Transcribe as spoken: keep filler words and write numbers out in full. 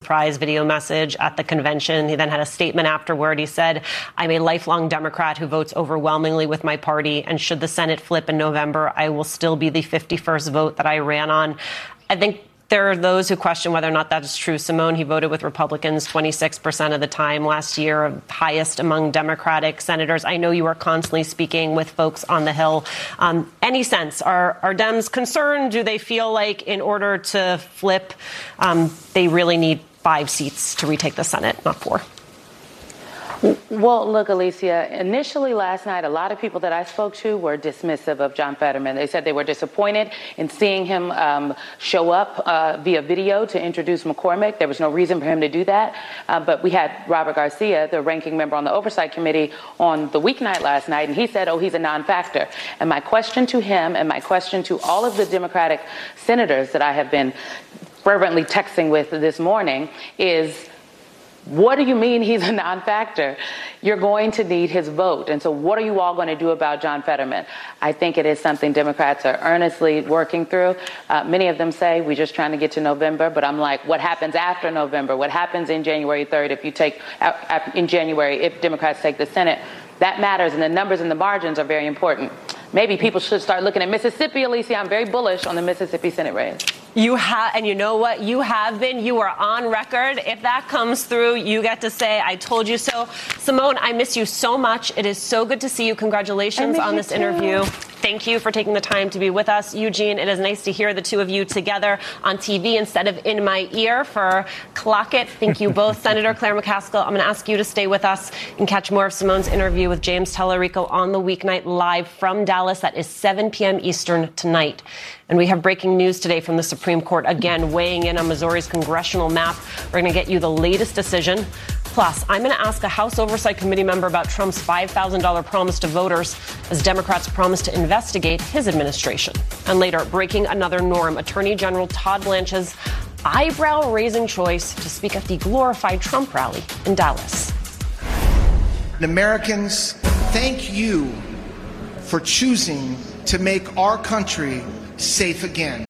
surprise video message at the convention. He then had a statement afterward. He said, I'm a lifelong Democrat who votes overwhelmingly with my party, and should the Senate flip in November, I will still be the fifty-first vote that I ran on. I think there are those who question whether or not that is true. Simone, he voted with Republicans twenty-six percent of the time last year, highest among Democratic senators. I know you are constantly speaking with folks on the Hill. Um, any sense, are, are Dems concerned? Do they feel like in order to flip, um, they really need five seats to retake the Senate, not four? Well, look, Alicia, initially last night, a lot of people that I spoke to were dismissive of John Fetterman. They said they were disappointed in seeing him um, show up uh, via video to introduce McCormick. There was no reason for him to do that. Uh, but we had Robert Garcia, the ranking member on the Oversight Committee, on the weeknight last night, and he said, oh, he's a non-factor. And my question to him and my question to all of the Democratic senators that I have been fervently texting with this morning is, what do you mean he's a non-factor? You're going to need his vote. And so what are you all going to do about John Fetterman? I think it is something Democrats are earnestly working through. Uh, many of them say we're just trying to get to November. But I'm like, what happens after November? What happens in January third if you take uh, in January if Democrats take the Senate? That matters. And the numbers and the margins are very important. Maybe people should start looking at Mississippi, Alicia. I'm very bullish on the Mississippi Senate race. You have, and you know what? You have been. You are on record. If that comes through, you get to say, I told you so. Simone, I miss you so much. It is so good to see you. Congratulations on this too. interview. Thank you for taking the time to be with us. Eugene, it is nice to hear the two of you together on T V instead of in my ear for Clock It. Thank you both. Senator Claire McCaskill, I'm going to ask you to stay with us and catch more of Simone's interview with James Tallarico on the weeknight live from Dallas. That is seven p.m. Eastern tonight. And we have breaking news today from the Supreme Court, again weighing in on Missouri's congressional map. We're going to get you the latest decision. Plus, I'm going to ask a House Oversight Committee member about Trump's five thousand dollars promise to voters as Democrats promise to investigate his administration. And later, breaking another norm, Attorney General Todd Blanche's eyebrow-raising choice to speak at the glorified Trump rally in Dallas. Americans, thank you for choosing to make our country safe again.